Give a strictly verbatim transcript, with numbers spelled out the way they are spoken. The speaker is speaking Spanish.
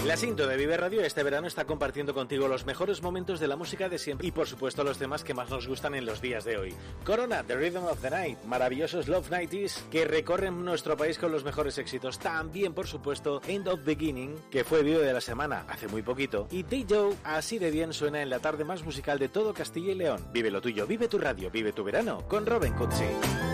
La Cinto de Vive Radio este verano está compartiendo contigo los mejores momentos de la música de siempre y por supuesto los temas que más nos gustan en los días de hoy. Corona, The Rhythm of the Night, maravillosos Love nineties que recorren nuestro país con los mejores éxitos. También por supuesto End of Beginning, que fue vídeo de la semana hace muy poquito. Y Dejo, así de bien suena en la tarde más musical de todo Castilla y León. Vive lo tuyo, vive tu radio, vive tu verano con Robin Cutsi.